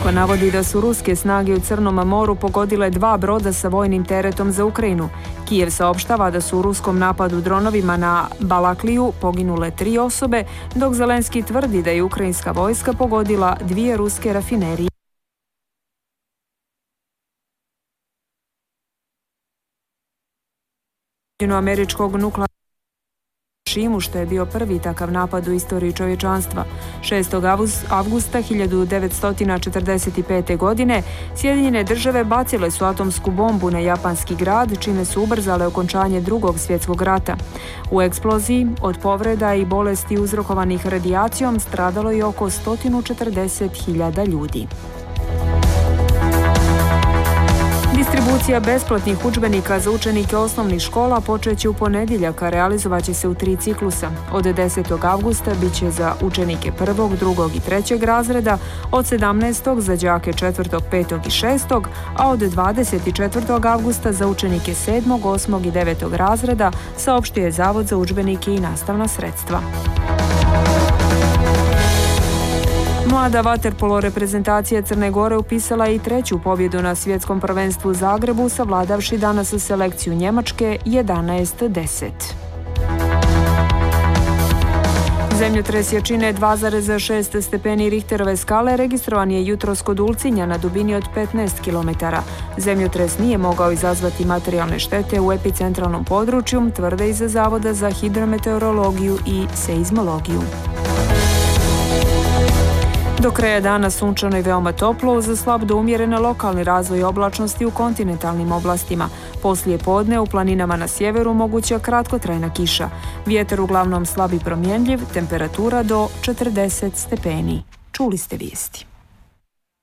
Moskva navodi da su ruske snage u Crnom moru pogodile 2 broda sa vojnim teretom za Ukrajinu. Kijev saopštava da su u ruskom napadu dronovima na Balakliju poginule 3 osobe, dok Zelenski tvrdi da je ukrajinska vojska pogodila 2 ruske rafinerije. Američkog nuklearnog Šimu, što je bio prvi takav napad u istoriji čovječanstva. 6. avgusta 1945. godine Sjedinjene države bacile su atomsku bombu na japanski grad, čime su ubrzale okončanje Drugog svjetskog rata. U eksploziji od povreda i bolesti uzrokovanih radijacijom stradalo je oko 140.000 ljudi. Distribucija besplatnih udžbenika za učenike osnovnih škola počeće u ponedjeljak, a realizovaće se u 3 ciklusa. Od 10. avgusta bit će za učenike 1., 2. i 3. razreda, od 17. za đake 4., 5. i 6., a od 24. avgusta za učenike 7., 8. i 9. razreda, saopštio je Zavod za udžbenike i nastavna sredstva. Mlada vaterpolo reprezentacija Crne Gore upisala je i 3. pobjedu na svjetskom prvenstvu u Zagrebu, savladavši danas selekciju Njemačke 11:10. Zemljotres jačine 2,6 stepeni Richterove skale registrovan je jutros kod Ulcinja na dubini od 15 km. Zemljotres nije mogao izazvati materijalne štete u epicentralnom području, tvrde iz Zavoda za hidrometeorologiju i seizmologiju. Do kraja dana sunčano i veoma toplo, uz slab do umjeren lokalni razvoj oblačnosti u kontinentalnim oblastima. Poslije podne u planinama na sjeveru moguća kratkotrajna kiša. Vjetar uglavnom slab i promjenljiv, temperatura do 40 stepeni. Čuli ste vijesti.